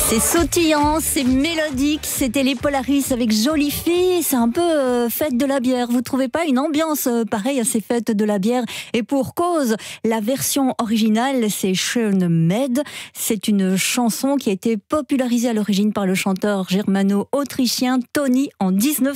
C'est sautillant, c'est mélodique, c'était les Polaris avec Jolie Fille, c'est un peu fête de la bière. Vous trouvez pas une ambiance pareille à ces fêtes de la bière? Et pour cause, la version originale, c'est Schöne Med. C'est une chanson qui a été popularisée à l'origine par le chanteur germano-autrichien Tony en 19